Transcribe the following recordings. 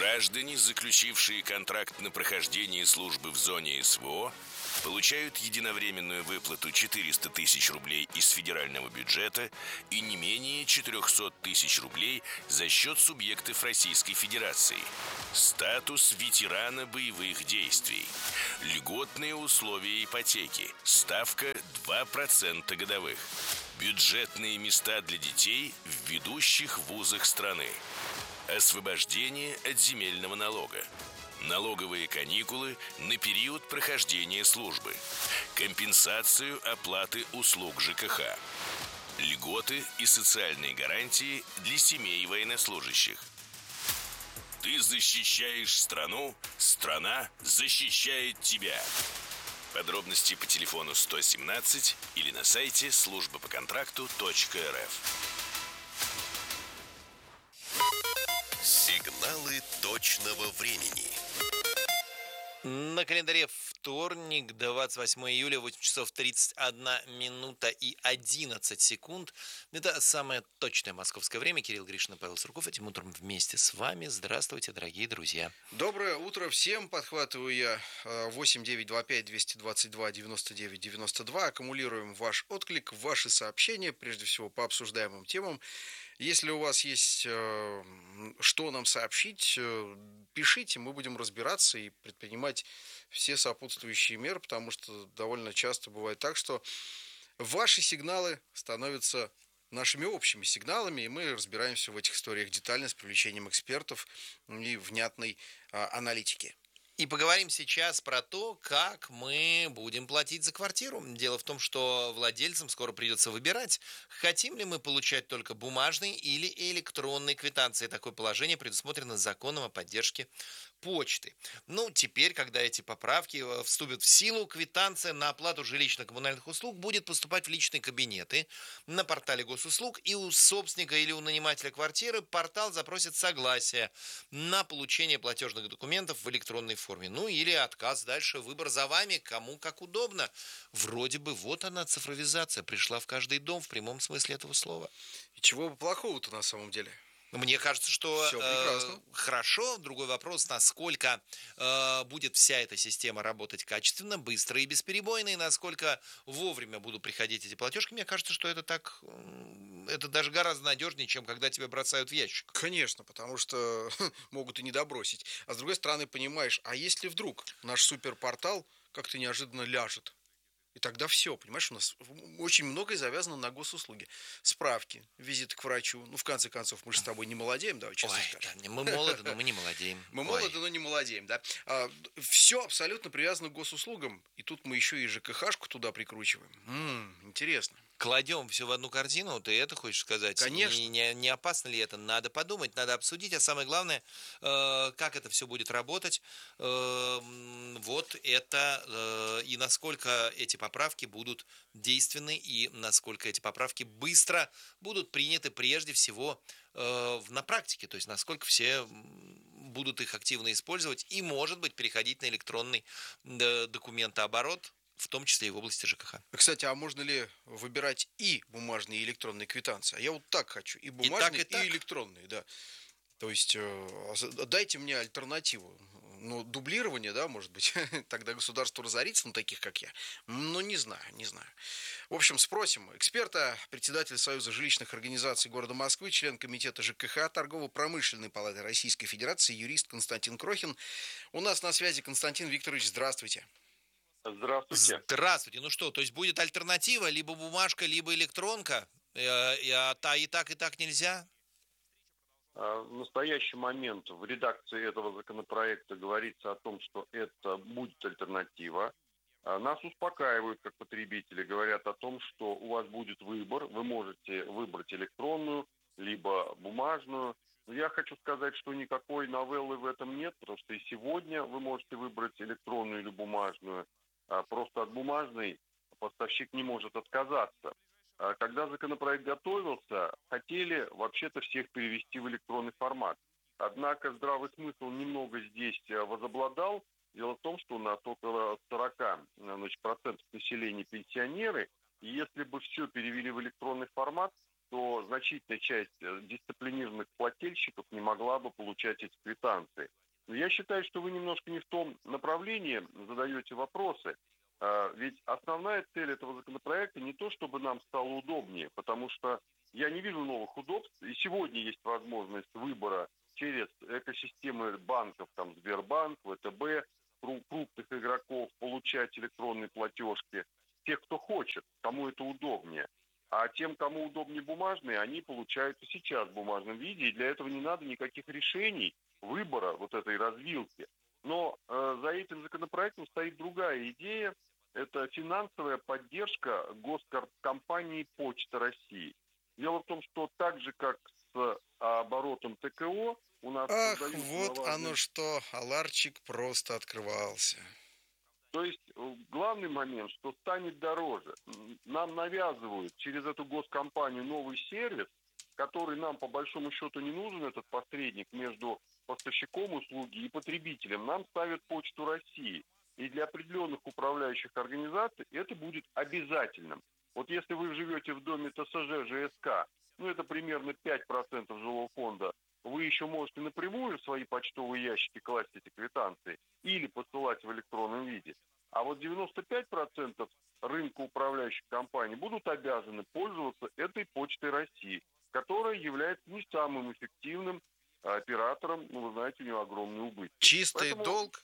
Граждане, заключившие контракт на прохождение службы в зоне СВО, получают единовременную выплату 400 тысяч рублей из федерального бюджета и не менее 400 тысяч рублей за счет субъектов Российской Федерации. Статус ветерана боевых действий. Льготные условия ипотеки. Ставка 2% годовых. Бюджетные места для детей в ведущих вузах страны. Освобождение от земельного налога. Налоговые каникулы на период прохождения службы. Компенсацию оплаты услуг ЖКХ. Льготы и социальные гарантии для семей военнослужащих. Ты защищаешь страну, страна защищает тебя. Подробности по телефону 117 или на сайте службапоконтракту.рф. Сигналы точного времени. На календаре вторник, 28 июля, 8 часов 31 минута и 11 секунд. Это самое точное московское время. Кирилл Гришин и Павел Сурков этим утром вместе с вами. Здравствуйте, дорогие друзья. Доброе утро всем. Подхватываю я 8-925-222-99-92. Аккумулируем ваш отклик, ваши сообщения, прежде всего по обсуждаемым темам. Если у вас есть что нам сообщить, пишите, мы будем разбираться и предпринимать все сопутствующие меры, потому что довольно часто бывает так, что ваши сигналы становятся нашими общими сигналами, и мы разбираемся в этих историях детально с привлечением экспертов и внятной аналитики. И поговорим сейчас про то, как мы будем платить за квартиру. Дело в том, что владельцам скоро придется выбирать, хотим ли мы получать только бумажные или электронные квитанции. Такое положение предусмотрено законом о поддержке почты. Теперь, когда эти поправки вступят в силу, квитанция на оплату жилищно-коммунальных услуг будет поступать в личные кабинеты на портале госуслуг, и у собственника или у нанимателя квартиры портал запросит согласие на получение платежных документов в электронной форме. Или отказ. Дальше выбор за вами, кому как удобно. Вроде бы вот она, цифровизация, пришла в каждый дом в прямом смысле этого слова. И чего бы плохого-то на самом деле? Мне кажется, что хорошо. Другой вопрос, насколько будет вся эта система работать качественно, быстро и бесперебойно, и насколько вовремя будут приходить эти платежки. Мне кажется, что это даже гораздо надежнее, чем когда тебя бросают в ящик. Конечно, потому что могут и не добросить. А с другой стороны, понимаешь, а если вдруг наш суперпортал как-то неожиданно ляжет? И тогда все, понимаешь, у нас очень многое завязано на госуслуги. Справки, визиты к врачу. В конце концов, мы же с тобой не молодеем, давай честно скажем. Да, мы молоды, но мы не молодеем. Мы молоды, но не молодеем, да. Все абсолютно привязано к госуслугам. И тут мы еще и ЖКХшку туда прикручиваем. Интересно. Кладем все в одну корзину, ты это хочешь сказать? Конечно. Не опасно ли это? Надо подумать, надо обсудить, а самое главное, как это все будет работать, и насколько эти поправки будут действенны, и насколько эти поправки быстро будут приняты прежде всего на практике, то есть насколько все будут их активно использовать и, может быть, переходить на электронный документооборот, в том числе и в области ЖКХ. Кстати, а можно ли выбирать и бумажные, и электронные квитанции? А я вот так хочу, и бумажные, и электронные, да. То есть дайте мне альтернативу. Дублирование, да, может быть, тогда государство разорится, таких, как я. Не знаю. В общем, спросим эксперта, председателя Союза жилищных организаций города Москвы, член комитета ЖКХ Торгово-промышленной палаты Российской Федерации, юрист Константин Крохин. У нас на связи Константин Викторович, здравствуйте. Здравствуйте. Здравствуйте. То есть будет альтернатива, либо бумажка, либо электронка, и так нельзя? В настоящий момент в редакции этого законопроекта говорится о том, что это будет альтернатива. Нас успокаивают как потребители, говорят о том, что у вас будет выбор, вы можете выбрать электронную, либо бумажную. Но я хочу сказать, что никакой новеллы в этом нет, потому что и сегодня вы можете выбрать электронную или бумажную. Просто от бумажной поставщик не может отказаться. Когда законопроект готовился, хотели вообще-то всех перевести в электронный формат. Однако здравый смысл немного здесь возобладал. Дело в том, что у нас около 40% населения пенсионеры, и если бы все перевели в электронный формат, что значительная часть дисциплинированных плательщиков не могла бы получать эти квитанции. Но я считаю, что вы немножко не в том направлении задаете вопросы. Ведь основная цель этого законопроекта не то, чтобы нам стало удобнее, потому что я не вижу новых удобств, и сегодня есть возможность выбора через экосистемы банков, там Сбербанк, ВТБ, крупных игроков, получать электронные платежки. Тех, кто хочет, кому это удобнее. А тем, кому удобнее бумажные, они получают и сейчас в бумажном виде, и для этого не надо никаких решений, выбора вот этой развилки. Но за этим законопроектом стоит другая идея. Это финансовая поддержка госкомпании «Почта России». Дело в том, что так же, как с оборотом ТКО, у нас... Ах, вот оно что, ларчик просто открывался. То есть главный момент, что станет дороже. Нам навязывают через эту госкомпанию новый сервис, который нам по большому счету не нужен, этот посредник между поставщиком услуги и потребителем. Нам ставят Почту России. И для определенных управляющих организаций это будет обязательным. Вот если вы живете в доме ТСЖ, ЖСК, это примерно 5% жилого фонда, вы еще можете напрямую в свои почтовые ящики класть эти квитанции или посылать в электронном виде. А вот 95% рынка управляющих компаний будут обязаны пользоваться этой Почтой России, которая является не самым эффективным оператором, вы знаете, у него огромный убыток. Чистый долг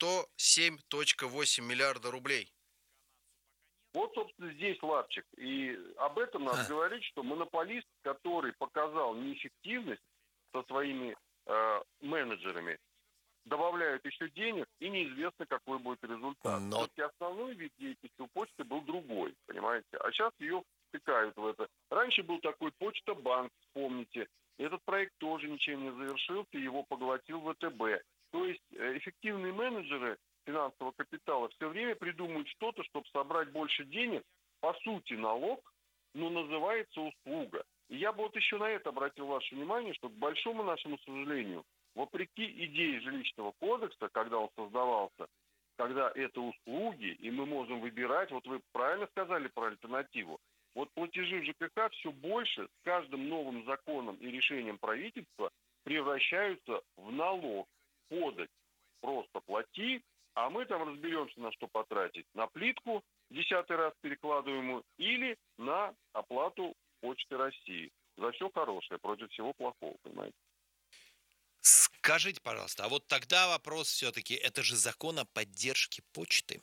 107,8 миллиарда рублей. Вот, собственно, здесь лапчик. И об этом надо говорить, что монополист, который показал неэффективность со своими менеджерами, добавляют еще денег, и неизвестно, какой будет результат. Но... Все-таки основной вид деятельности у почты был другой, понимаете? А сейчас ее втыкают в это. Раньше был такой Почта-банк, вспомните. Этот проект тоже ничем не завершился, его поглотил ВТБ. То есть эффективные менеджеры финансового капитала все время придумывают что-то, чтобы собрать больше денег. По сути, налог, но называется услуга. И я бы вот еще на это обратил ваше внимание, что, к большому нашему сожалению, вопреки идее жилищного кодекса, когда он создавался, когда это услуги, и мы можем выбирать, вот вы правильно сказали про альтернативу, вот платежи в ЖКХ все больше с каждым новым законом и решением правительства превращаются в налог. Подать, просто плати, а мы там разберемся, на что потратить. На плитку 10-й раз перекладываемую или на оплату Почты России. За все хорошее, против всего плохого, понимаете? Скажите, пожалуйста, а вот тогда вопрос все-таки, это же закон о поддержке почты.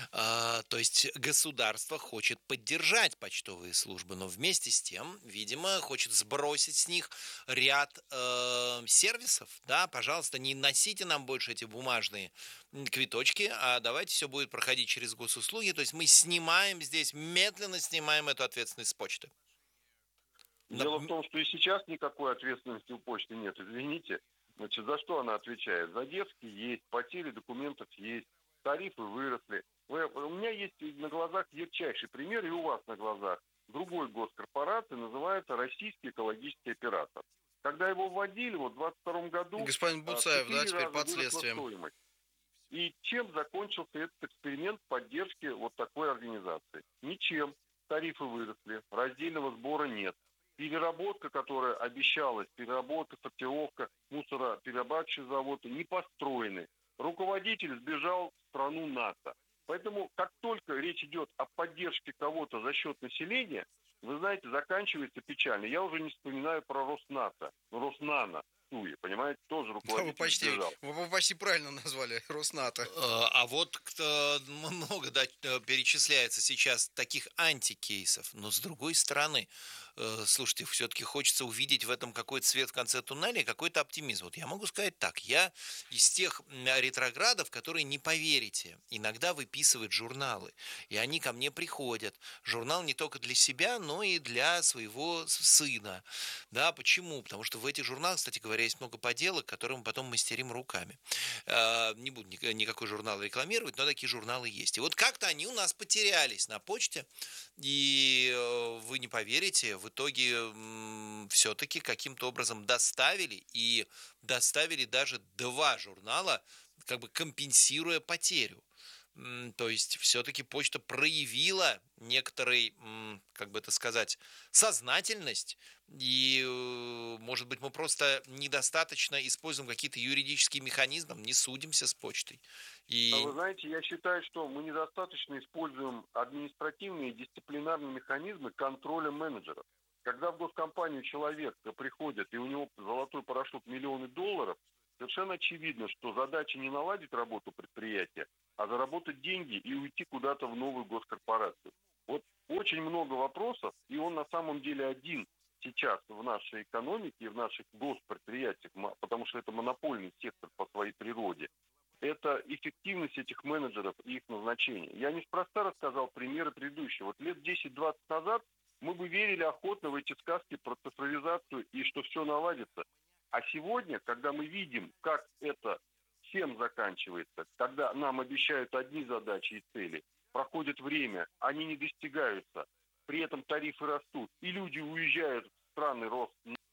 То есть государство хочет поддержать почтовые службы, но вместе с тем, видимо, хочет сбросить с них ряд сервисов. Да, пожалуйста, не носите нам больше эти бумажные квиточки, а давайте все будет проходить через госуслуги. То есть мы снимаем здесь, медленно снимаем эту ответственность с почты. Дело в том, что и сейчас никакой ответственности у почты нет, извините. Значит, за что она отвечает? За детские есть, потери документов есть, тарифы выросли. У меня есть на глазах ярчайший пример, и у вас на глазах. Другой госкорпорации называется Российский экологический оператор. Когда его вводили, вот в 2022 году... Господин Буцаев, да, теперь под следствием. Стоимость. И чем закончился этот эксперимент поддержки вот такой организации? Ничем. Тарифы выросли, раздельного сбора нет. Переработка, которая обещалась, переработка, сортировка мусороперерабатывающие заводы не построены. Руководитель сбежал в страну НАТО. Поэтому, как только речь идет о поддержке кого-то за счет населения, вы знаете, заканчивается печально. Я уже не вспоминаю про Роснато, Роснано. Понимаете, тоже руководитель сбежал. Вы почти правильно назвали, Роснато. А вот много перечисляется сейчас таких антикейсов, но с другой стороны, слушайте, все-таки хочется увидеть в этом какой-то свет в конце туннеля и какой-то оптимизм. Вот я могу сказать так, я из тех ретроградов, которые, не поверите, иногда выписывают журналы, и они ко мне приходят. Журнал не только для себя, но и для своего сына. Да, почему? Потому что в этих журналах, кстати говоря, есть много поделок, которые мы потом мастерим руками. Не буду никакой журнал рекламировать, но такие журналы есть. И вот как-то они у нас потерялись на почте, и вы не поверите, в итоге все-таки каким-то образом доставили даже 2 журнала, как бы компенсируя потерю. То есть все-таки почта проявила некоторый, как бы это сказать, сознательность. И, может быть, мы просто недостаточно используем какие-то юридические механизмы, не судимся с почтой. Вы знаете, я считаю, что мы недостаточно используем административные и дисциплинарные механизмы контроля менеджеров. Когда в госкомпанию человек приходит, и у него золотой парашют миллионы долларов, совершенно очевидно, что задача не наладить работу предприятия, а заработать деньги и уйти куда-то в новую госкорпорацию. Вот очень много вопросов, и он на самом деле один сейчас в нашей экономике и в наших госпредприятиях, потому что это монопольный сектор по своей природе. Это эффективность этих менеджеров и их назначение. Я неспроста рассказал примеры предыдущие. Вот лет 10-20 назад мы бы верили охотно в эти сказки про цифровизацию и что все наладится. А сегодня, когда мы видим, как это всем заканчивается, когда нам обещают одни задачи и цели, проходит время, они не достигаются, при этом тарифы растут, и люди уезжают в страны рост.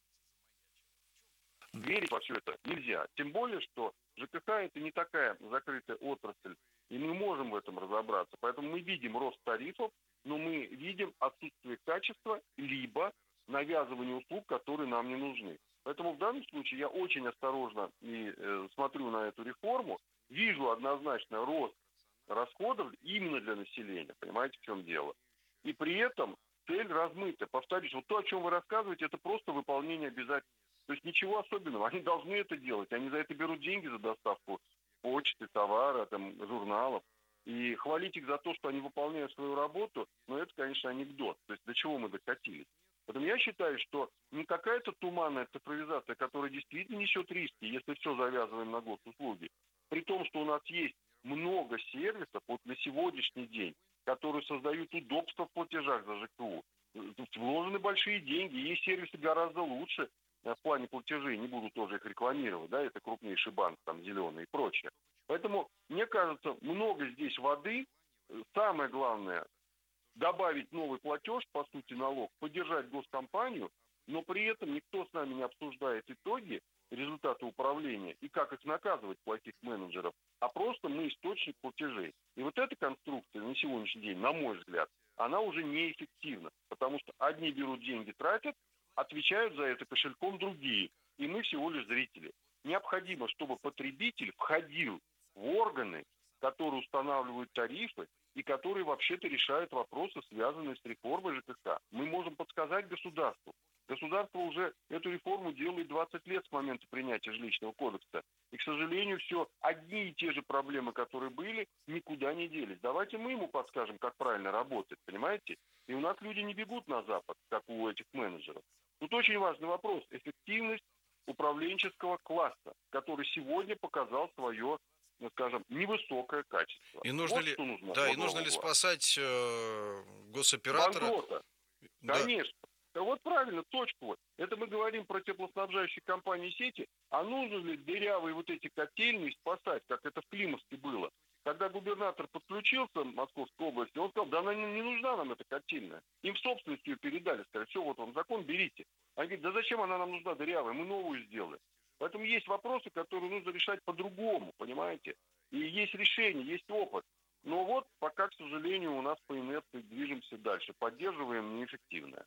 Верить во все это нельзя. Тем более, что ЖКХ это не такая закрытая отрасль, и мы можем в этом разобраться. Поэтому мы видим рост тарифов, но мы видим отсутствие качества, либо навязывание услуг, которые нам не нужны. Поэтому в данном случае я очень осторожно и смотрю на эту реформу, вижу однозначно рост расходов именно для населения, понимаете, в чем дело. И при этом цель размыта. Повторюсь, вот то, о чем вы рассказываете, это просто выполнение обязательств. То есть ничего особенного. Они должны это делать. Они за это берут деньги за доставку почты, товара, там, журналов. И хвалить их за то, что они выполняют свою работу, ну, это, конечно, анекдот. То есть до чего мы докатились. Поэтому я считаю, что не какая-то туманная цифровизация, которая действительно несет риски, если все завязываем на госуслуги, при том, что у нас есть много сервисов вот на сегодняшний день, которые создают удобства в платежах за ЖКУ. Вложены большие деньги, есть сервисы гораздо лучше в плане платежей, не буду тоже их рекламировать, да, это крупнейший банк, там, Зеленый и прочее. Поэтому, мне кажется, много здесь воды. Самое главное, добавить новый платеж, по сути, налог, поддержать госкомпанию, но при этом никто с нами не обсуждает итоги, результаты управления и как их наказывать, плохих менеджеров, а просто мы источник платежей. И вот эта конструкция на сегодняшний день, на мой взгляд, она уже неэффективна, потому что одни берут деньги, тратят, отвечают за это кошельком другие, и мы всего лишь зрители. Необходимо, чтобы потребитель входил в органы, которые устанавливают тарифы и которые вообще-то решают вопросы, связанные с реформой ЖКХ. Мы можем подсказать государству. Государство уже эту реформу делает 20 лет с момента принятия жилищного кодекса. И, к сожалению, все одни и те же проблемы, которые были, никуда не делись. Давайте мы ему подскажем, как правильно работать, понимаете? И у нас люди не бегут на Запад, как у этих менеджеров. Тут очень важный вопрос. Эффективность управленческого класса, который сегодня показал свое, ну, скажем, невысокое качество. И нужно вот ли, нужно, да, и нужно ли спасать госоператора? Банкрота. Да. Конечно. Да вот правильно, точку вот. Это мы говорим про теплоснабжающие компании сети, а нужно ли дырявые вот эти котельные спасать, как это в Климовске было? Когда губернатор подключился в Московской области, он сказал, да она не нужна нам эта котельная. Им в собственность ее передали, сказали, все, вот вам закон, берите. Они говорят, да зачем она нам нужна дырявая, мы новую сделаем. Поэтому есть вопросы, которые нужно решать по-другому, понимаете? И есть решение, есть опыт. Но вот пока, к сожалению, у нас по инерции движемся дальше. Поддерживаем неэффективное.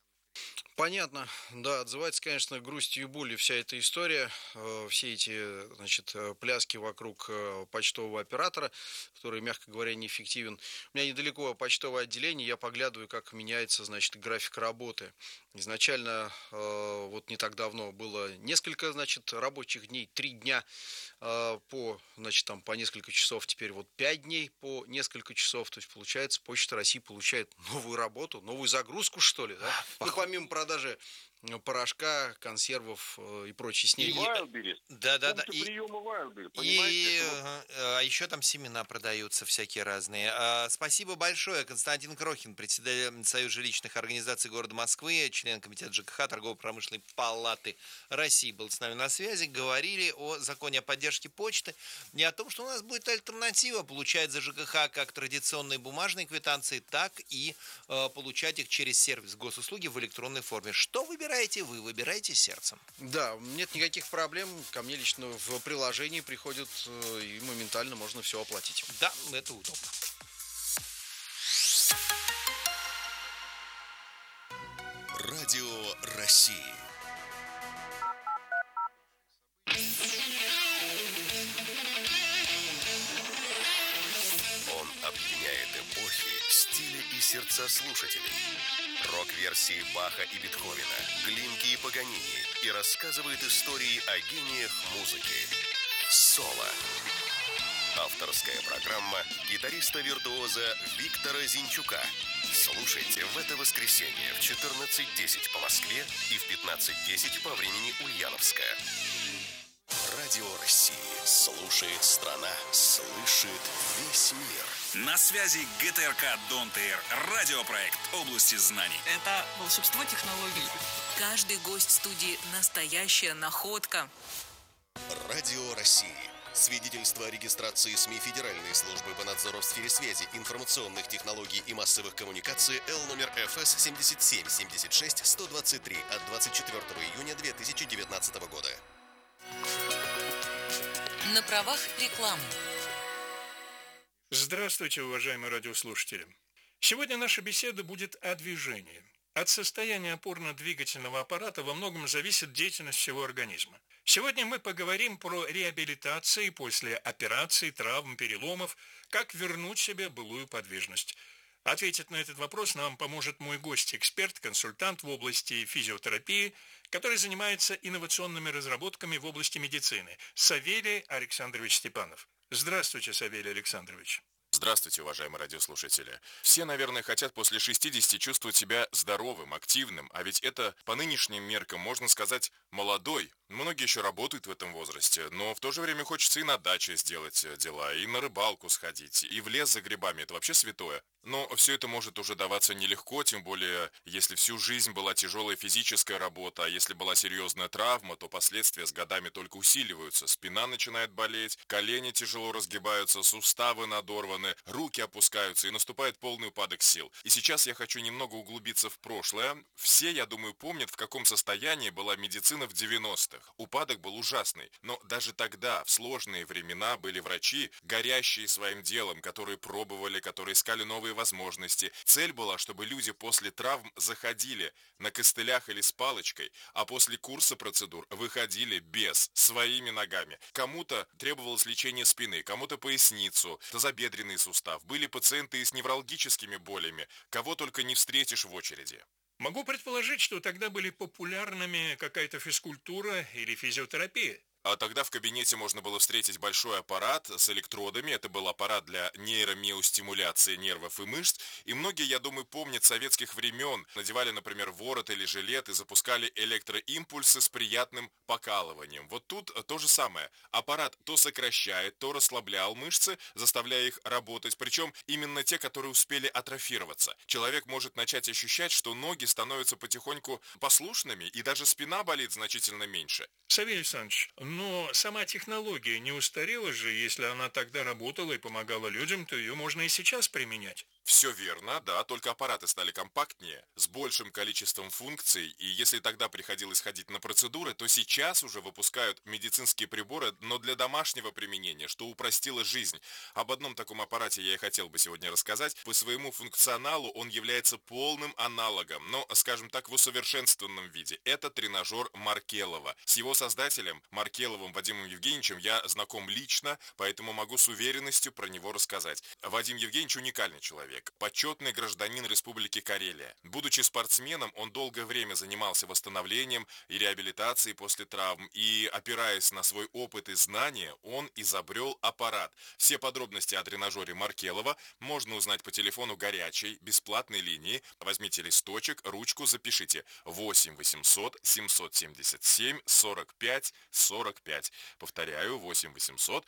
Понятно, да, отзывается, конечно, грустью и болью вся эта история, все эти, значит, пляски вокруг почтового оператора, который, мягко говоря, неэффективен. У меня недалеко почтовое отделение, я поглядываю, как меняется, значит, график работы. Изначально, вот не так давно было несколько, значит, рабочих дней, 3 дня по, значит, там, по несколько часов, теперь вот 5 дней по несколько часов, то есть, получается, Почта России получает новую работу, новую загрузку, что ли, да? Ну, помимо продажи порошка, консервов и прочей снеди. И Wildberries. Да. Приемы Wildberries, понимаете? А еще там семена продаются всякие разные. Спасибо большое. Константин Крохин, председатель Союза жилищных организаций города Москвы, член комитета ЖКХ Торгово-промышленной палаты России, был с нами на связи. Говорили о законе о поддержке почты и о том, что у нас будет альтернатива получать за ЖКХ как традиционные бумажные квитанции, так и получать их через сервис госуслуги в электронной форме. Что выбирать выбираете вы, выбирайте сердцем. Да, нет никаких проблем. Ко мне лично в приложении приходят, и моментально можно все оплатить. Да, это удобно. Радио России. Он объединяет эпохи, стили и сердца слушателей. Рок-версии Баха и Бетховена, Глинки и Паганини, и рассказывает истории о гениях музыки. Соло. Авторская программа гитариста-виртуоза Виктора Зинчука. Слушайте в это воскресенье в 14:10 по Москве и в 15:10 по времени Ульяновская. Радио России. Слушает страна, слышит весь мир. На связи ГТРК Don't Air. Радиопроект области знаний. Это волшебство технологий. Каждый гость студии – настоящая находка. Радио России. Свидетельство о регистрации СМИ Федеральной службы по надзору в сфере связи, информационных технологий и массовых коммуникаций Л номер ФС 77-76-123 от 24 июня 2019 года. На правах рекламы. Здравствуйте, уважаемые радиослушатели. Сегодня наша беседа будет о движении. От состояния опорно-двигательного аппарата во многом зависит деятельность всего организма. Сегодня мы поговорим про реабилитацию после операций, травм, переломов, как вернуть себе былую подвижность. Ответить на этот вопрос нам поможет мой гость, эксперт, консультант в области физиотерапии, который занимается инновационными разработками в области медицины, Савелий Александрович Степанов. Здравствуйте, Савелий Александрович. Здравствуйте, уважаемые радиослушатели. Все, наверное, хотят после 60 чувствовать себя здоровым, активным, а ведь это по нынешним меркам, можно сказать, молодой. Многие еще работают в этом возрасте, но в то же время хочется и на даче сделать дела, и на рыбалку сходить, и в лес за грибами. Это вообще святое. Но все это может уже даваться нелегко, тем более, если всю жизнь была тяжелая физическая работа, а если была серьезная травма, то последствия с годами только усиливаются. Спина начинает болеть, колени тяжело разгибаются, суставы надорваны, руки опускаются и наступает полный упадок сил. И сейчас я хочу немного углубиться в прошлое. Все, я думаю, помнят, в каком состоянии была медицина в 90-х. Упадок был ужасный, но даже тогда, в сложные времена, были врачи, горящие своим делом, которые пробовали, которые искали новые возможности. Цель была, чтобы люди после травм заходили на костылях или с палочкой, а после курса процедур выходили без, своими ногами. Кому-то требовалось лечение спины, кому-то поясницу, тазобедренный сустав. Были пациенты и с невралгическими болями, кого только не встретишь в очереди. Могу предположить, что тогда были популярными какая-то физкультура или физиотерапия. А тогда в кабинете можно было встретить большой аппарат с электродами. Это был аппарат для нейромиостимуляции нервов и мышц. И многие, я думаю, помнят советских времен. Надевали, например, ворот или жилет и запускали электроимпульсы с приятным покалыванием. Вот тут то же самое. Аппарат то сокращает, то расслаблял мышцы, заставляя их работать. Причем именно те, которые успели атрофироваться. Человек может начать ощущать, что ноги становятся потихоньку послушными, и даже спина болит значительно меньше. Савелий Александрович, но сама технология не устарела же, если она тогда работала и помогала людям, то ее можно и сейчас применять. Все верно, да, только аппараты стали компактнее, с большим количеством функций, и если тогда приходилось ходить на процедуры, то сейчас уже выпускают медицинские приборы, но для домашнего применения, что упростило жизнь. Об одном таком аппарате я и хотел бы сегодня рассказать. По своему функционалу он является полным аналогом, но, скажем так, в усовершенствованном виде. Это тренажер Маркелова. С его создателем, Маркеловым Вадимом Евгеньевичем, я знаком лично, поэтому могу с уверенностью про него рассказать. Вадим Евгеньевич уникальный человек. Почетный гражданин Республики Карелия. Будучи спортсменом, он долгое время занимался восстановлением и реабилитацией после травм, и, опираясь на свой опыт и знания, он изобрел аппарат. Все подробности о тренажере Маркелова можно узнать по телефону горячей, бесплатной линии. Возьмите листочек, ручку, запишите 8 800 777 45 45. Повторяю, 8 800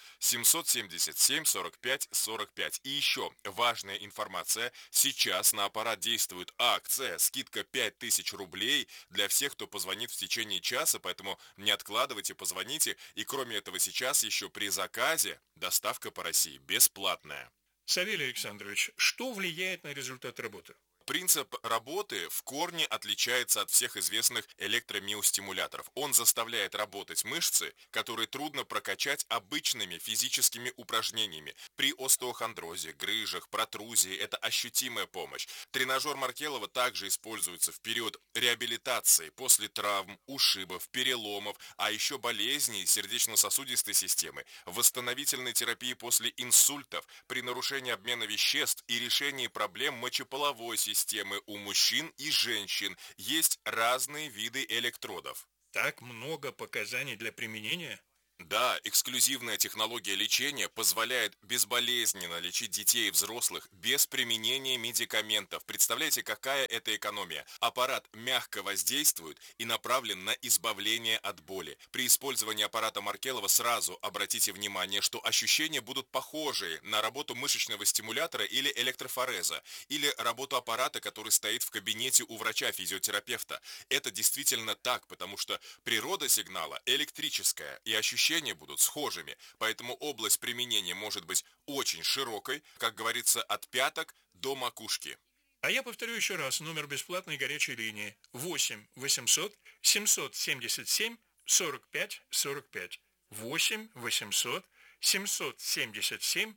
777 45 45. И еще важная информация. Сейчас на аппарат действует акция, скидка 5000 рублей для всех, кто позвонит в течение часа, поэтому не откладывайте, позвоните. И кроме этого сейчас еще при заказе доставка по России бесплатная. Савелий Александрович, что влияет на результат работы? Принцип работы в корне отличается от всех известных электромиостимуляторов. Он заставляет работать мышцы, которые трудно прокачать обычными физическими упражнениями. При остеохондрозе, грыжах, протрузии это ощутимая помощь. Тренажер Маркелова также используется в период реабилитации после травм, ушибов, переломов, а еще болезней сердечно-сосудистой системы, восстановительной терапии после инсультов, при нарушении обмена веществ и решении проблем мочеполовой системы у мужчин и женщин. Есть разные виды электродов. Так много показаний для применения? Да, эксклюзивная технология лечения позволяет безболезненно лечить детей и взрослых без применения медикаментов. Представляете, какая это экономия? Аппарат мягко воздействует и направлен на избавление от боли. При использовании аппарата Маркелова сразу обратите внимание, что ощущения будут похожие на работу мышечного стимулятора или электрофореза, или работу аппарата, который стоит в кабинете у врача-физиотерапевта. Это действительно так, потому что природа сигнала электрическая, и ощущения будут схожими, поэтому область применения может быть очень широкой, как говорится, от пяток до макушки. А я повторю еще раз номер бесплатной горячей линии 8 800 777 45 45. 8 800 777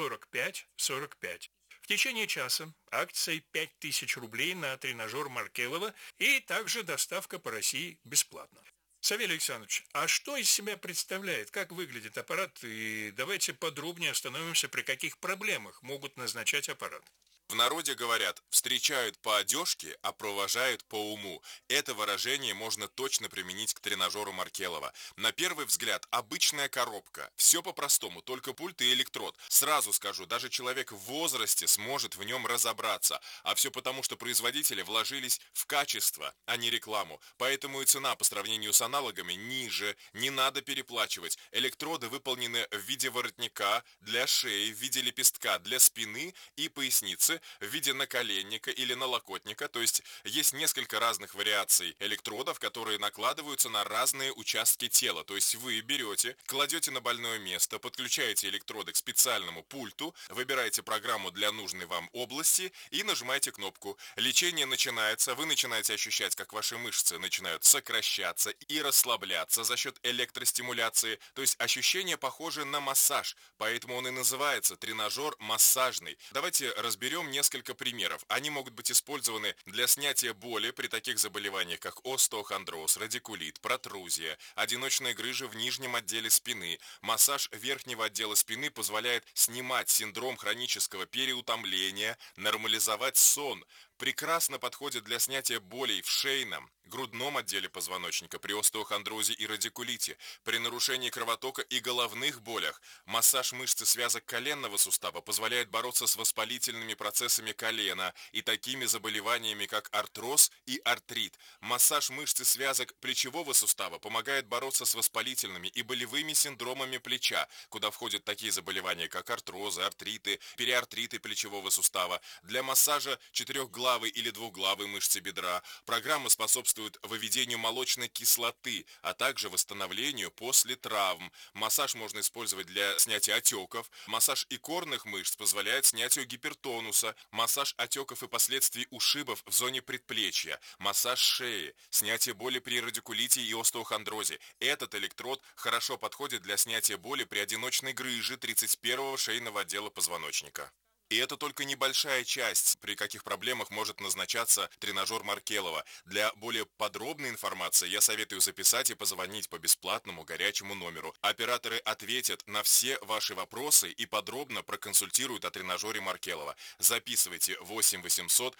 45 45. В течение часа акция 5000 рублей на тренажер Маркелова и также доставка по России бесплатно. Савелий Александрович, а что из себя представляет, как выглядит аппарат, и давайте подробнее остановимся, при каких проблемах могут назначать аппарат. В народе говорят, встречают по одежке, а провожают по уму. Это выражение можно точно применить к тренажеру Маркелова. На первый взгляд, обычная коробка. Все по-простому, только пульт и электрод. Сразу скажу, даже человек в возрасте сможет в нем разобраться. А все потому, что производители вложились в качество, а не рекламу. Поэтому и цена по сравнению с аналогами ниже. Не надо переплачивать. Электроды выполнены в виде воротника, для шеи, в виде лепестка, для спины и поясницы, в виде наколенника или налокотника, то есть есть несколько разных вариаций электродов, которые накладываются на разные участки тела, то есть вы берете, кладете на больное место, подключаете электроды к специальному пульту, выбираете программу для нужной вам области и нажимаете кнопку. Лечение начинается, вы начинаете ощущать, как ваши мышцы начинают сокращаться и расслабляться за счет электростимуляции, то есть ощущение похоже на массаж, поэтому он и называется тренажер массажный. Давайте разберем несколько примеров. Они могут быть использованы для снятия боли при таких заболеваниях, как остеохондроз, радикулит, протрузия, одиночная грыжа в нижнем отделе спины. Массаж верхнего отдела спины позволяет снимать синдром хронического переутомления, нормализовать сон. Прекрасно подходит для снятия болей в шейном, грудном отделе позвоночника при остеохондрозе и радикулите, при нарушении кровотока и головных болях. Массаж мышцы связок коленного сустава позволяет бороться с воспалительными процессами колена и такими заболеваниями, как артроз и артрит. Массаж мышцы связок плечевого сустава помогает бороться с воспалительными и болевыми синдромами плеча, куда входят такие заболевания, как артрозы, артриты, периартриты плечевого сустава. Для массажа четырехглавой или двухглавой мышцы бедра программа способствует выведению молочной кислоты, а также восстановлению после травм. Массаж можно использовать для снятия отеков. Массаж икорных мышц позволяет снятию гипертонуса. Массаж отеков и последствий ушибов в зоне предплечья. Массаж шеи. Снятие боли при радикулите и остеохондрозе. Этот электрод хорошо подходит для снятия боли при одиночной грыже 31-го шейного отдела позвоночника. И это только небольшая часть, при каких проблемах может назначаться тренажер Маркелова. Для более подробной информации я советую записать и позвонить по бесплатному горячему номеру. Операторы ответят на все ваши вопросы и подробно проконсультируют о тренажере Маркелова. Записывайте 8 800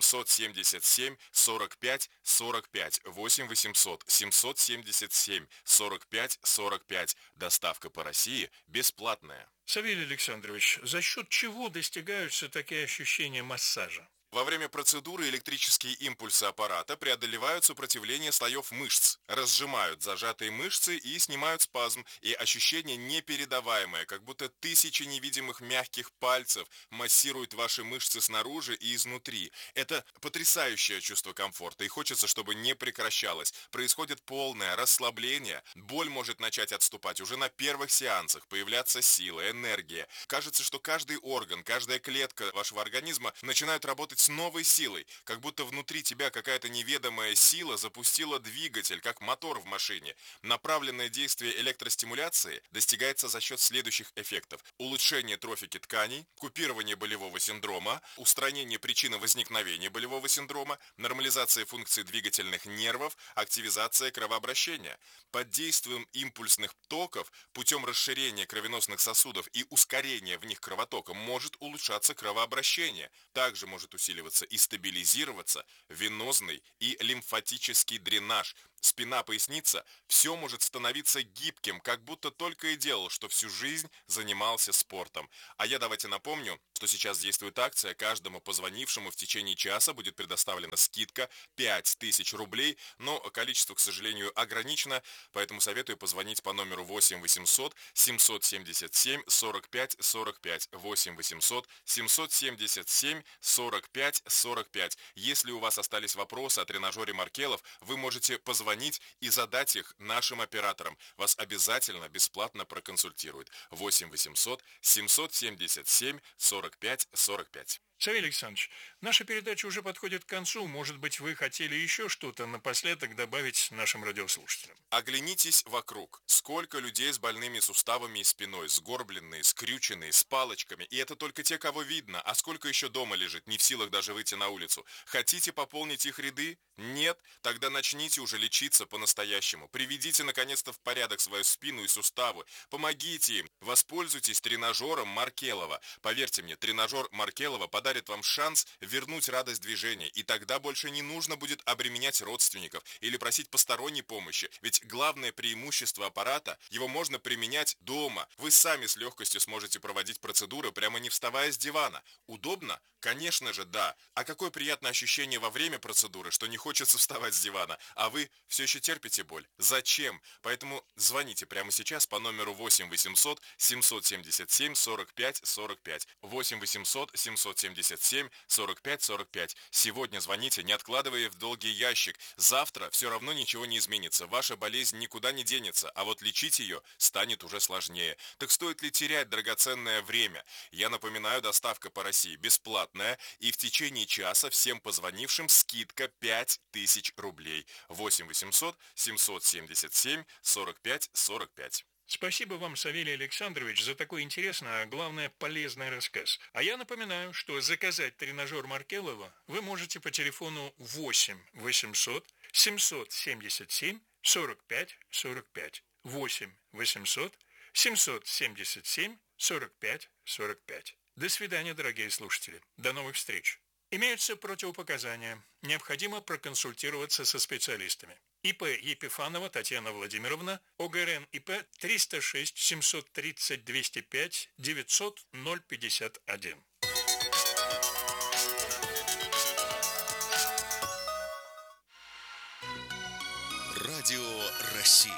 777 45 45. 8 800 777 45 45. Доставка по России бесплатная. Савелий Александрович, за счет чего достигаются такие ощущения массажа? Во время процедуры электрические импульсы аппарата преодолевают сопротивление слоев мышц, разжимают зажатые мышцы и снимают спазм, и ощущение непередаваемое, как будто тысячи невидимых мягких пальцев массируют ваши мышцы снаружи и изнутри. Это потрясающее чувство комфорта, и хочется, чтобы не прекращалось. Происходит полное расслабление, боль может начать отступать уже на первых сеансах, появляться сила, энергия. Кажется, что каждый орган, каждая клетка вашего организма начинают работать с новой силой, как будто внутри тебя какая-то неведомая сила запустила двигатель, как мотор в машине. Направленное действие электростимуляции достигается за счет следующих эффектов: улучшение трофики тканей, купирование болевого синдрома, устранение причины возникновения болевого синдрома, нормализация функций двигательных нервов, активизация кровообращения. Под действием импульсных токов путем расширения кровеносных сосудов и ускорения в них кровотока может улучшаться кровообращение. Также может усиливаться и стабилизироваться венозный и лимфатический дренаж. Спина, поясница, все может становиться гибким, как будто только и делал, что всю жизнь занимался спортом. А я давайте напомню, что сейчас действует акция. Каждому позвонившему в течение часа будет предоставлена скидка 5000 рублей, но количество, к сожалению, ограничено, поэтому советую позвонить по номеру 8 800 777 45 45. 8 800 777 45 45. Если у вас остались вопросы о тренажере Маркелов, вы можете позвонить и задать их нашим операторам. Вас обязательно бесплатно проконсультируют. 8 800 777 45 45. Савелий Александрович, наша передача уже подходит к концу. Может быть, вы хотели еще что-то напоследок добавить нашим радиослушателям? Оглянитесь вокруг. Сколько людей с больными суставами и спиной, сгорбленные, скрюченные, с палочками. И это только те, кого видно. А сколько еще дома лежит, не в силах даже выйти на улицу. Хотите пополнить их ряды? Нет? Тогда начните уже лечиться по-настоящему. Приведите наконец-то в порядок свою спину и суставы. Помогите им. Воспользуйтесь тренажером Маркелова. Поверьте мне, тренажер Маркелова подарит вам шанс вернуть радость движения, и тогда больше не нужно будет обременять родственников или просить посторонней помощи, ведь главное преимущество аппарата, его можно применять дома. Вы сами с легкостью сможете проводить процедуры, прямо не вставая с дивана. Удобно? Конечно же, да. А какое приятное ощущение во время процедуры, что не хочется вставать с дивана, а вы все еще терпите боль. Зачем? Поэтому звоните прямо сейчас по номеру 8 800 777 45 45. 8 800 777 45 45. Сегодня звоните, не откладывая в долгий ящик. Завтра все равно ничего не изменится. Ваша болезнь никуда не денется, а вот лечить ее станет уже сложнее. Так стоит ли терять драгоценное время? Я напоминаю, доставка по России бесплатная, и в течение часа всем позвонившим скидка 5000 рублей. 8 800 777 45 45. Спасибо вам, Савелий Александрович, за такой интересный, а главное полезный рассказ. А я напоминаю, что заказать тренажер Маркелова вы можете по телефону 8 800 777 45 45. 8 800 777 45 45. До свидания, дорогие слушатели. До новых встреч. Имеются противопоказания. Необходимо проконсультироваться со специалистами. ИП Епифанова Татьяна Владимировна, ОГРН ИП 306 730 205 900 051. Радио России.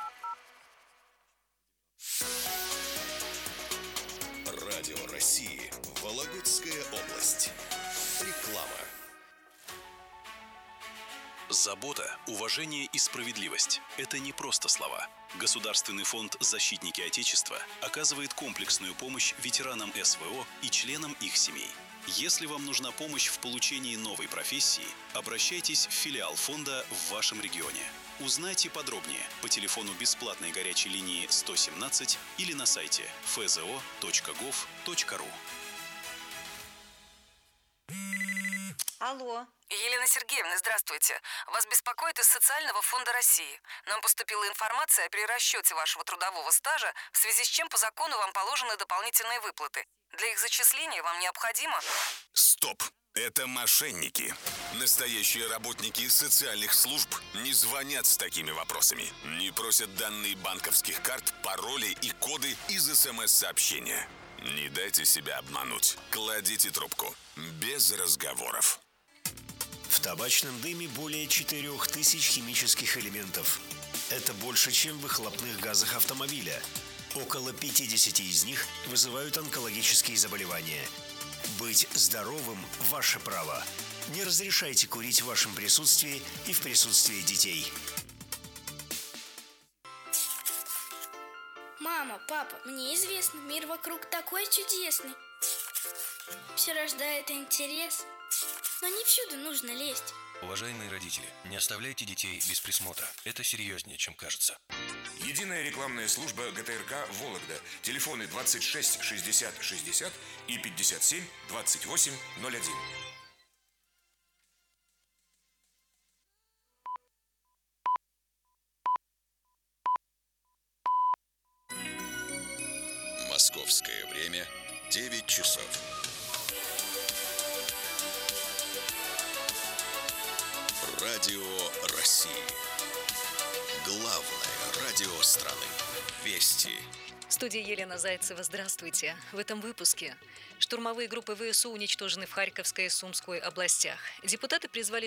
Радио России. Вологодская область. Реклама. Забота, уважение и справедливость – это не просто слова. Государственный фонд «Защитники Отечества» оказывает комплексную помощь ветеранам СВО и членам их семей. Если вам нужна помощь в получении новой профессии, обращайтесь в филиал фонда в вашем регионе. Узнайте подробнее по телефону бесплатной горячей линии 117 или на сайте fzo.gov.ru. Алло. Елена Сергеевна, здравствуйте. Вас беспокоит из Социального фонда России. Нам поступила информация о перерасчете вашего трудового стажа, в связи с чем по закону вам положены дополнительные выплаты. Для их зачисления вам необходимо... Стоп! Это мошенники. Настоящие работники социальных служб не звонят с такими вопросами. Не просят данные банковских карт, пароли и коды из СМС-сообщения. Не дайте себя обмануть. Кладите трубку. Без разговоров. В табачном дыме более 4000 химических элементов. Это больше, чем в выхлопных газах автомобиля. Около 50 из них вызывают онкологические заболевания. Быть здоровым – ваше право. Не разрешайте курить в вашем присутствии и в присутствии детей. Мама, папа, мне известно, мир вокруг такой чудесный. Все рождает интерес, но не всюду нужно лезть. Уважаемые родители, не оставляйте детей без присмотра. Это серьезнее, чем кажется. Единая рекламная служба ГТРК «Вологда». Телефоны 26 60 60 и 57 28 01. Московское время 9 часов. Радио России. Главное радио страны. Вести. В студии Елена Зайцева. Здравствуйте. В этом выпуске. Штурмовые группы ВСУ уничтожены в Харьковской и Сумской областях. Депутаты призвали